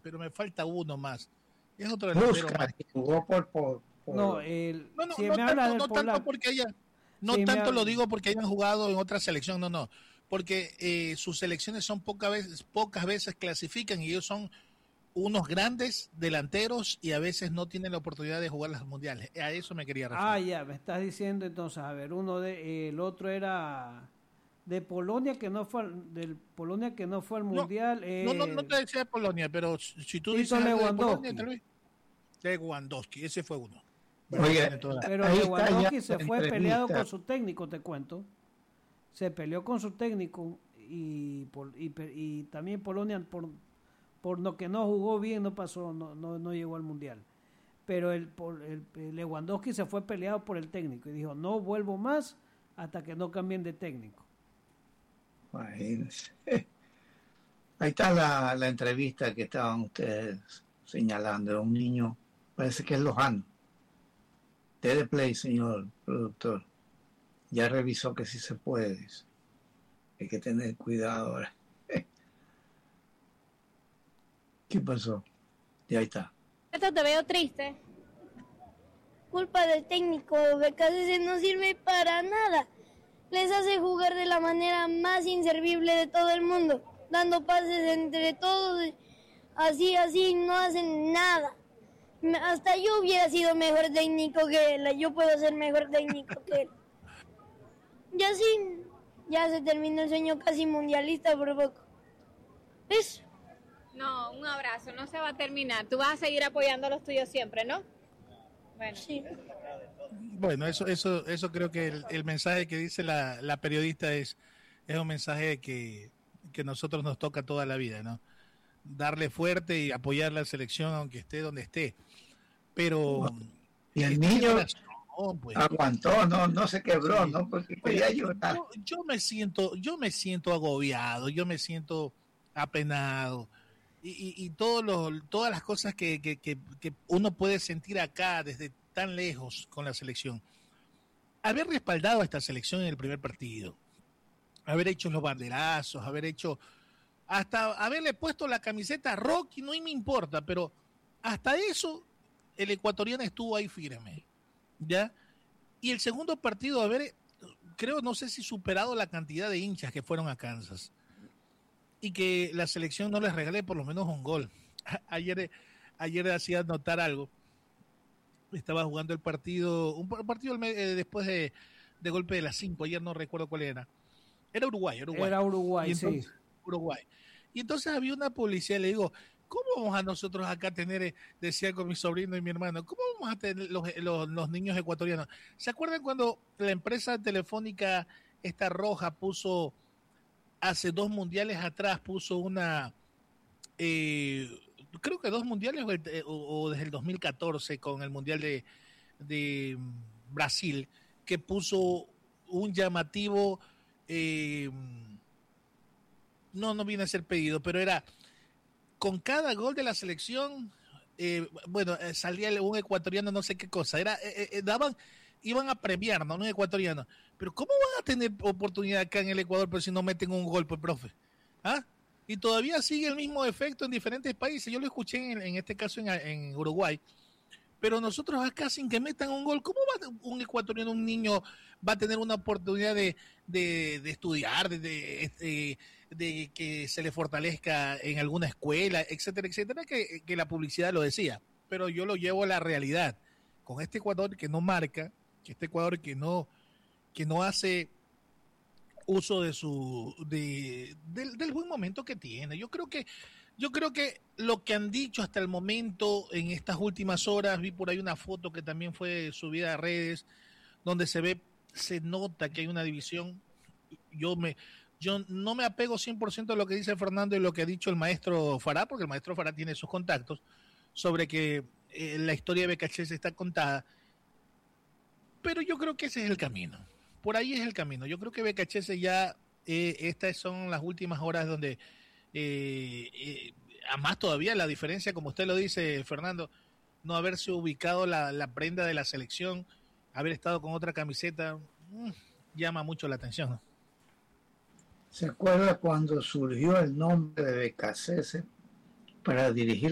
pero me falta uno más. Es otro delantero Busca, más. que jugó por... No, No si me habla del tanto porque no si tanto lo digo porque hayan jugado en otra selección, no, porque sus selecciones son pocas veces clasifican y ellos son unos grandes delanteros y a veces no tienen la oportunidad de jugar los mundiales. A eso me quería referir. ya, me estás diciendo entonces, a ver, el otro era de Polonia que no fue del Polonia que no fue al mundial. No te decía de Polonia, pero si tú Tito dices algo de Lewandowski. Polonia, tal vez. Lewandowski, ese fue uno. Oye, Pero ahí Lewandowski está se ya fue la peleado entrevista. con su técnico, te cuento. Se peleó con su técnico y también Polonia por lo que no jugó bien no pasó, no llegó al mundial. Pero el Lewandowski se fue peleado por el técnico y dijo, no vuelvo más hasta que no cambien de técnico. Imagínense. Ahí está la entrevista que estaban ustedes señalando de un niño, parece que es lojano. Dele play, señor productor. Ya revisó que sí se puede. Dice. Hay que tener cuidado ahora. ¿Qué pasó? Y ahí está. Esto te veo triste. Culpa del técnico, Becasese no sirve para nada. Les hace jugar de la manera más inservible de todo el mundo, dando pases entre todos, así, no hacen nada. Hasta yo hubiera sido mejor técnico que él, yo puedo ser mejor técnico que él. Ya sí, ya se terminó el sueño casi mundialista por poco. Eso. No, un abrazo, no se va a terminar. Tú vas a seguir apoyando a los tuyos siempre, ¿no? Bueno, sí. Bueno, eso creo que el mensaje que dice la periodista es un mensaje que nosotros nos toca toda la vida, ¿no? Darle fuerte y apoyar la selección aunque esté donde esté. Pero y el niño pues, aguantó, no se quebró, sí. ¿no? Porque quería llorar. Yo me siento agobiado, yo me siento apenado. Y todas las cosas que uno puede sentir acá desde tan lejos con la selección. Haber respaldado a esta selección en el primer partido, haber hecho los banderazos, hasta haberle puesto la camiseta a Rocky, no me importa, pero hasta eso el ecuatoriano estuvo ahí firme, ¿ya? Y el segundo partido, no sé si superado la cantidad de hinchas que fueron a Kansas. Y que la selección no les regale por lo menos un gol. Ayer hacía notar algo. Estaba jugando el partido, un partido después de golpe de las 5. Ayer no recuerdo cuál era. Era Uruguay. Era Uruguay, entonces, sí. Uruguay. Y entonces había una policía, le digo, ¿cómo vamos a nosotros acá tener, decía con mi sobrino y mi hermano, cómo vamos a tener los niños ecuatorianos? ¿Se acuerdan cuando la empresa telefónica esta roja puso... Hace 2 mundiales atrás puso una, creo que 2 mundiales o desde el 2014 con el mundial de Brasil, que puso un llamativo, no viene a ser pedido, pero era con cada gol de la selección, salía un ecuatoriano, no sé qué cosa, iban a premiar, ¿no? Un ecuatoriano. Pero ¿cómo van a tener oportunidad acá en el Ecuador pero si no meten un gol, pues, profe? ¿Ah? Y todavía sigue el mismo efecto en diferentes países. Yo lo escuché en este caso en Uruguay. Pero nosotros acá sin que metan un gol, ¿cómo va un ecuatoriano, un niño, va a tener una oportunidad de estudiar, de que se le fortalezca en alguna escuela, etcétera, etcétera, que la publicidad lo decía? Pero yo lo llevo a la realidad. Con este Ecuador que no marca, que este Ecuador que no hace uso del buen momento que tiene. Yo creo que lo que han dicho hasta el momento en estas últimas horas, vi por ahí una foto que también fue subida a redes, donde se nota que hay una división. Yo no me apego 100% a lo que dice Fernando y lo que ha dicho el maestro Fará, porque el maestro Fará tiene sus contactos, sobre que la historia de Becachese está contada. Pero yo creo que ese es el camino. Por ahí es el camino. Yo creo que Becachese ya, estas son las últimas horas donde, además todavía la diferencia, como usted lo dice, Fernando, no haberse ubicado la prenda de la selección, haber estado con otra camiseta, llama mucho la atención, ¿no? ¿Se acuerda cuando surgió el nombre de Becachese para dirigir